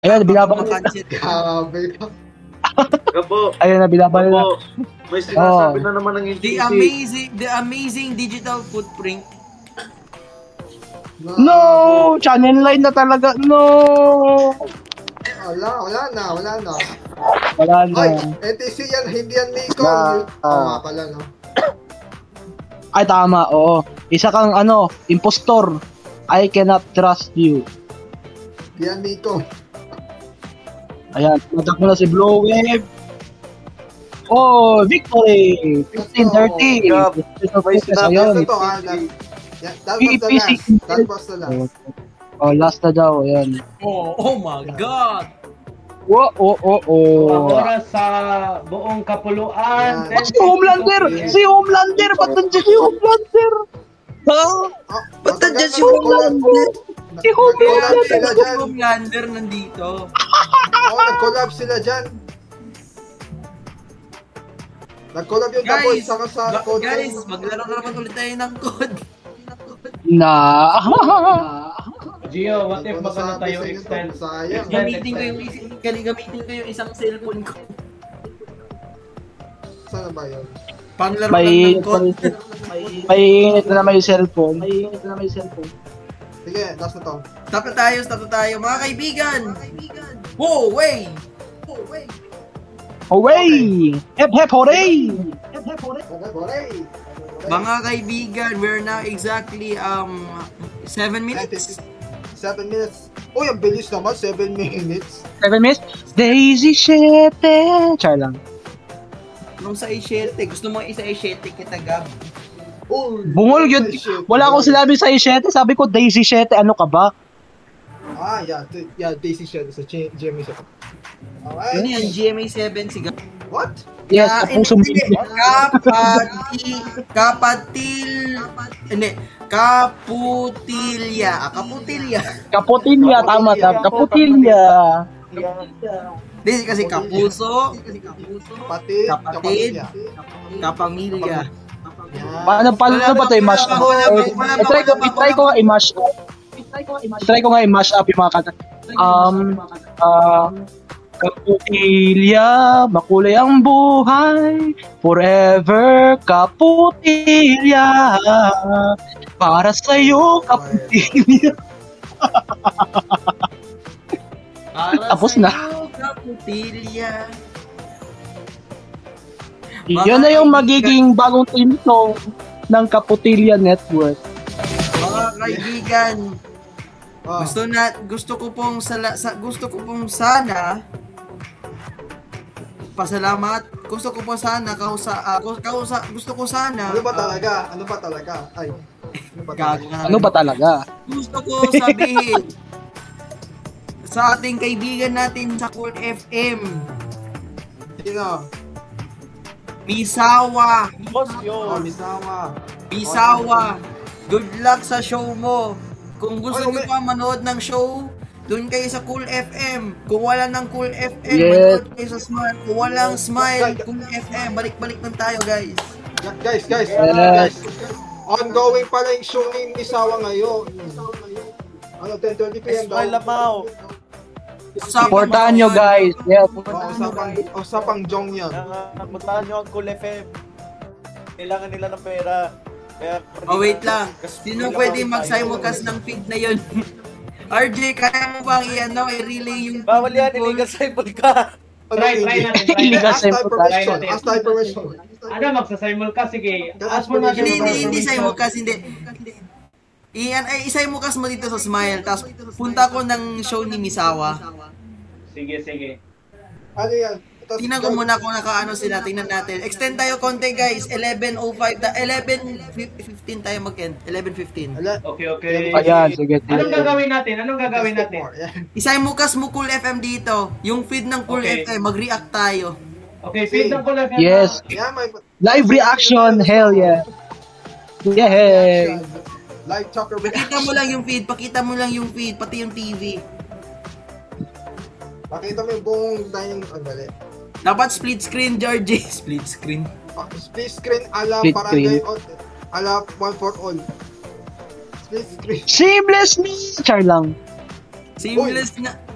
Ayun, binabalik. Grabe ka. Gapo. Ayun na, binabalik na. Gapo. May sinasabi na naman ng The amazing digital footprint. No! Channel line na talaga. No! Wala na. Wala na. Ay, NTC yan, hindi yan Nico. Tama pala, no? Ay, tama. Oo. Isa kang impostor. I cannot trust you. Yan Nico. Ayan, natak mo na si Blue Wave. Oh, victory! 15-30. May sinabi Ayun. Ito, that was the last. Oh, last na daw. Ayan. Oh my God! Oras sa buong kapuluan. Yan. Si Homelander! Si Homelander! Ba't nandiyan si Homelander? Ha? Ba't nandiyan si Homelander? Si Nag-collab sila dyan. Homelander nandito. Nag-collab sila dyan. Nag-collab yung Daboy saka sa code. Guys, maglaro na naman ulit tayo ng code. Na. Gio, what if magano tayo extend? Sayang. Gamitin ko yung isang cellphone ko. Saan ba yun? Panglaro May lang ng code. init na may cellphone. Sige, last na to. Stop na tayo, mga kaibigan! Whoa, way! Away! Hep hep hooray! Hooray! Mga kaibigan, we're now exactly 7 minutes. 7 minutes. Uy, ang bilis naman, 7 minutes. 7 minutes? Daisy Shete! Char lang. Nung sa i7, gusto mo isa i7 kita, Gab? Uy, Bungol yun. Wala akong sinabi sa Shete. Sabi ko Daisy Shete. Ano ka ba? Yeah, Daisy Shadow sa GMA 7. Okay. Ano yan, GMA7 si Gab? What? Yes, kapuso mo. Kaputilya. Kaputilya, tama. Kaputilya. Hindi kasi kapuso, Kapatid. Kapatid. kapamilya. Paano ba ito i-mash up? I-try ko nga i-mash up. Yung mga kanta. Kaputilya, makulay ang buhay, forever kaputilya, para sa'yo kaputilya. Tapos na. Kaputilya. Yan na yung magiging bagong team song ng Kaputilya Network. Mga kaibigan, Ah. gusto ko pong sana pasalamat. Gusto ko sana gusto ko sana. Ano ba talaga? Ay. Ano ba talaga? Gusto ko sabihin sa ating kaibigan natin sa Cool FM, Sino? Misawa. Misawa. Good luck sa show mo. Kung gusto Ay, niyo pa manood ng show, doon kayo sa Cool FM. Kung wala ng Cool FM, Yes. manood kayo sa Smile. Kung walang Smile, Cool FM. Balik-balik lang tayo, guys. Guys. Yes. Ongoing pala yung show ni Misawa ngayon. 10:30 p.m. Smile Lamau. Supportahan nyo guys. Yes. Usapang Jong yan. Puntahan nyo ang Cool FM. Kailangan nila ng pera. Kaya, Wait lang. Sino pwede mag-simulcast ng feed na yun? RJ, kaya mo bang i-relay yung... Bawal yan, illegal cyber ka. Try natin. Illegal Ask tayo permission. Ano, magsasimulcast? Sige. Ask Ask mo natin. Hindi simulcast, hindi. I-simulcast mo dito sa Smile, tapos punta ko ng show ni Misawa. Sige. Ano yan? Tingnan ko muna kung nakaano sila, tingnan natin. Extend tayo konti guys, 11:05, 11:15 tayo mag-end, 11:15. Okay. Ayan, sige. Anong gagawin natin? Isimulcast mo Cool FM dito, yung feed ng Cool Okay. FM, mag-react tayo. Okay, feed ng Cool FM. Yes. Yeah, may Live reaction. Hell yeah. Yay. live talker Pakita mo lang yung feed, pati yung TV. Pakita mo yung buong dining dali. Dapat split screen, Georgie. Split screen. Split screen ala Split barangay ala one for all. Split screen. Seamlessly. Char lang. Seamless na.